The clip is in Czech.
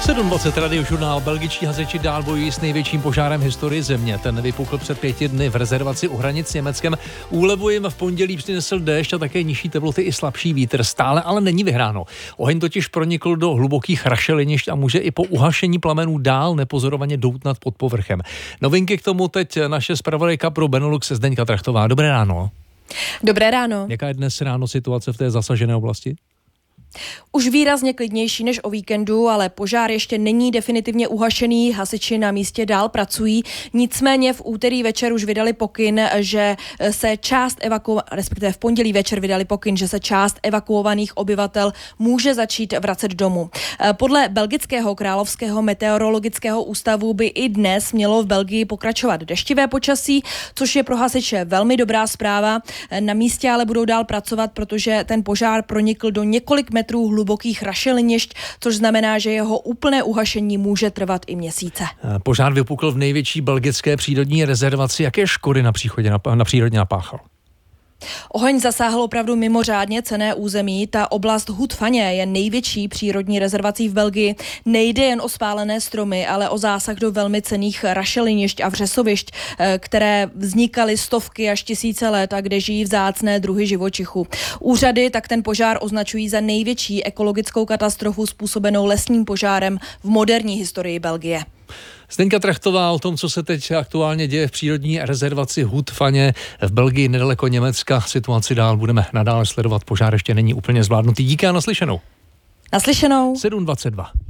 7:20 Radiožurnál. Belgičtí hazeči dál bojují s největším požárem v historii země. Ten vypukl před 5 dny v rezervaci u hranic s Německem. Úlevu jim v pondělí přinesl déšť a také nižší teploty i slabší vítr. Stále ale není vyhráno. Oheň totiž pronikl do hlubokých rašelinišť a může i po uhašení plamenů dál nepozorovaně doutnat pod povrchem. Novinky k tomu teď naše zpravodajka pro Benelux Zdeňka Trachtová. Dobré ráno. Dobré ráno. Jaká je dnes ráno situace v té zasažené oblasti? Už výrazně klidnější než o víkendu, ale požár ještě není definitivně uhašený, hasiči na místě dál pracují. Nicméně v úterý večer už vydali pokyn, že se respektive v pondělí večer vydali pokyn, že se část evakuovaných obyvatel může začít vracet domů. Podle belgického královského meteorologického ústavu by i dnes mělo v Belgii pokračovat deštivé počasí, což je pro hasiče velmi dobrá zpráva. Na místě ale budou dál pracovat, protože ten požár pronikl do několik metrů hlubokých rašelinišť, což znamená, že jeho úplné uhašení může trvat i měsíce. Požár vypukl v největší belgické přírodní rezervaci. Jaké škody na přírodě napáchal? Oheň zasáhl opravdu mimořádně cenné území. Ta oblast Haute-Fagne je největší přírodní rezervací v Belgii. Nejde jen o spálené stromy, ale o zásah do velmi cenných rašelinišť a vřesovišť, které vznikaly stovky až tisíce let a kde žijí vzácné druhy živočichů. Úřady tak ten požár označují za největší ekologickou katastrofu způsobenou lesním požárem v moderní historii Belgie. Zdeňka Trachtová o tom, co se teď aktuálně děje v přírodní rezervaci Haute-Fagne v Belgii nedaleko Německa. Situaci dál budeme nadále sledovat. Požár ještě není úplně zvládnutý. Díky a naslyšenou. Naslyšenou. 7:22.